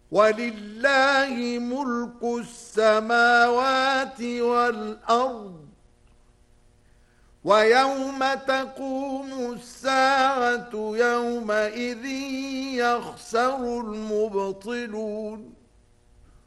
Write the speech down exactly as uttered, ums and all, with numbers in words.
ولله ملك السماوات والأرض ويوم تقوم الساعة يومئذ يخسر المبطلون